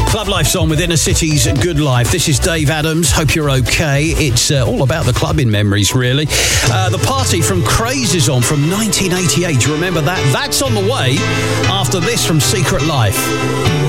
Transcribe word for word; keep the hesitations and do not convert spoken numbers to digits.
Club Life song with Inner City's Good Life. This is Dave Adams. Hope you're okay. It's uh, all about the clubbing memories, really. Uh, the Party from Craze is on from nineteen eighty-eight. Do you remember that? That's on the way after this from Secret Life.